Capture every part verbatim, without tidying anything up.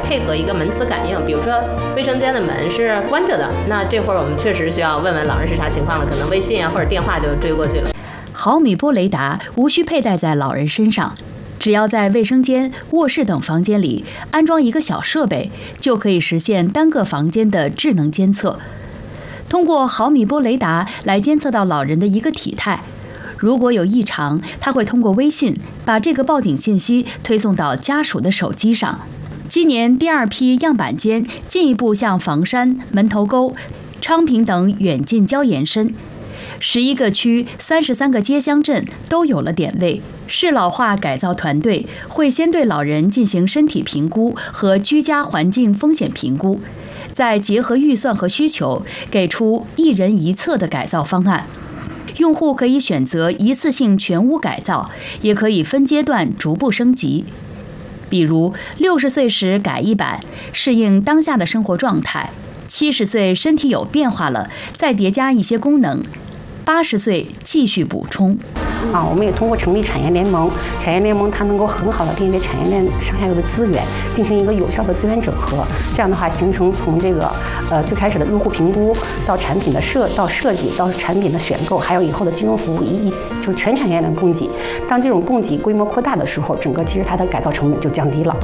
配合一个门磁感应，比如说卫生间的门是关着的，那这会儿我们确实需要问问老人是啥情况了，可能微信啊或者电话就追过去了。 毫米波雷达无需佩戴在老人身上，只要在卫生间、卧室等房间里安装一个小设备，就可以实现单个房间的智能监测。通过毫米波雷达来监测到老人的一个体态，如果有异常，它会通过微信把这个报警信息推送到家属的手机上。今年第二批样板间进一步向房山、门头沟、昌平等远近郊延伸，十一个区、三十三个街乡镇都有了点位。适老化改造团队会先对老人进行身体评估和居家环境风险评估，再结合预算和需求，给出一人一策的改造方案。用户可以选择一次性全屋改造，也可以分阶段逐步升级。比如六十岁时改一版，适应当下的生活状态；七十岁身体有变化了，再叠加一些功能；八十岁继续补充。 啊，我们也通过成立产业联盟，产业联盟它能够很好的链接产业链上下游的资源，进行一个有效的资源整合。这样的话，形成从这个呃最开始的用户评估到产品的设到设计到产品的选购，还有以后的金融服务一一就是全产业链供给。当这种供给规模扩大的时候，整个其实它的改造成本就降低了。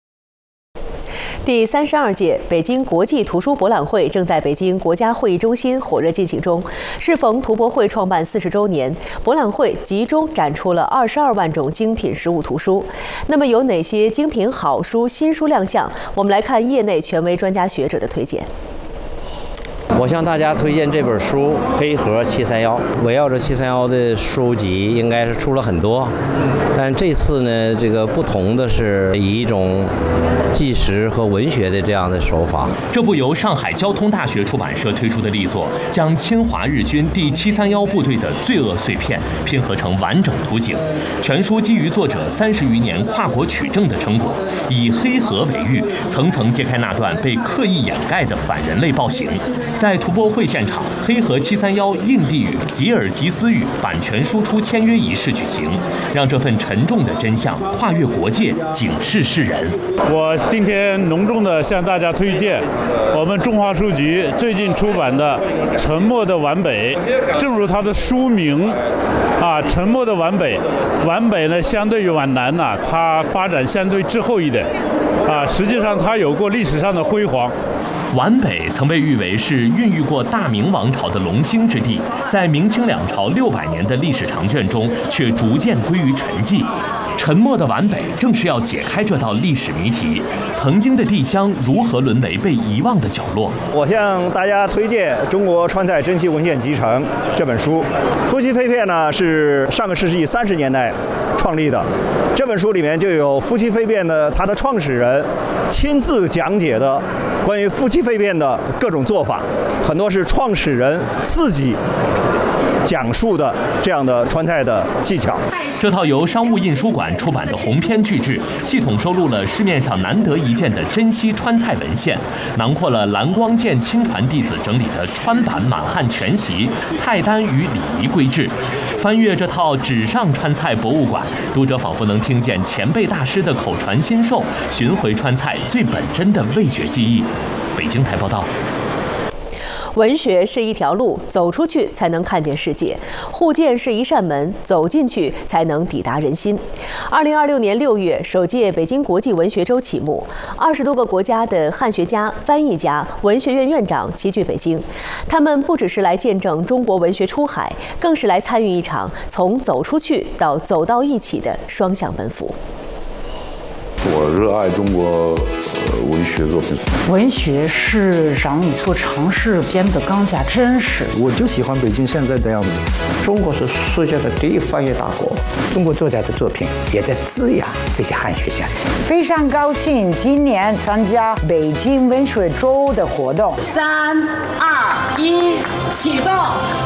第三十二届北京国际图书博览会正在北京国家会议中心火热进行中。适逢图博会创办四十周年，博览会集中展出了二十二万种精品实物图书。那么有哪些精品好书、新书亮相？我们来看业内权威专家学者的推荐。 我向大家推荐这本书《黑盒七三幺》，围绕着七三幺的书籍应该是出了很多，但这次呢，这个不同的是以一种纪实和文学的这样的手法。 这部由上海交通大学出版社推出的力作，将侵华日军第七三幺部队的罪恶碎片拼合成完整图景。全书基于作者三十余年跨国取证的成果，以黑盒为喻，层层揭开那段被刻意掩盖的反人类暴行。在图博会现场，黑盒七三幺印地语、吉尔吉斯语版权输出签约仪式举行，让这份沉重的真相跨越国界，警示世人。 我今天隆重地向大家推荐我们中华书局最近出版的《沉默的皖北》。正如它的书名啊，《沉默的皖北》，皖北呢相对于皖南呢、啊，它发展相对滞后一点，啊，实际上它有过历史上的辉煌。 皖北曾被誉为是孕育过大明王朝的龙兴之地，在明清两朝六百年的历史长卷中，却逐渐归于沉寂。沉默的皖北正是要解开这道历史谜题，曾经的地乡如何沦为被遗忘的角落？ 我向大家推荐《中国川菜珍稀文献集成》这本书。夫妻肺片呢是上个世纪三十年代创立的，这本书里面就有夫妻肺片的它的创始人亲自讲解的关于夫妻肺片的各种做法，很多是创始人自己讲述的这样的川菜的技巧。 这套由商务印书馆出版的鸿篇巨制，系统收录了市面上难得一见的珍稀川菜文献，囊括了蓝光剑亲传弟子整理的川版满汉全席、菜单与礼仪规制。翻阅这套纸上川菜博物馆，读者仿佛能听见前辈大师的口传心授，寻回川菜最本真的味觉记忆。北京台报道。 文学是一条路，走出去才能看见世界；互鉴是一扇门，走进去才能抵达人心。二零二六年六月，首届北京国际文学周启幕，二十多个国家的汉学家、翻译家、文学院院长齐聚北京。他们不只是来见证中国文学出海，更是来参与一场从走出去到走到一起的双向奔赴。 我热爱中国呃文学作品。 文学是让你所尝试变得更加真实。 我就喜欢北京现在的样子。 中国是世界的第一翻译大国，中国作家的作品也在滋养这些汉学家。 非常高兴今年参加北京文学周的活动。 三二一，启动！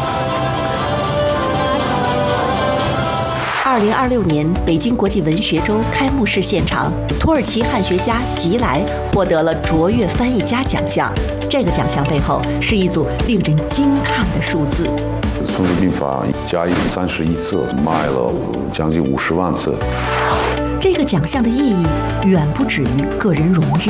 二零二六年北京国际文学周开幕式现场，土耳其汉学家吉莱获得了卓越翻译家奖项。这个奖项背后是一组令人惊叹的数字： 《孙子兵法》加印三十一册，卖了将近五十万册。 这个奖项的意义远不止于个人荣誉。